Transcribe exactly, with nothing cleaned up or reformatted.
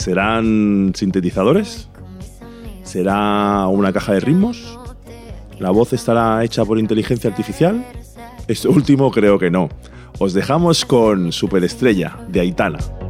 ¿Serán sintetizadores? ¿Será una caja de ritmos? ¿La voz estará hecha por inteligencia artificial? Esto último creo que no. Os dejamos con Superestrella, de Aitana.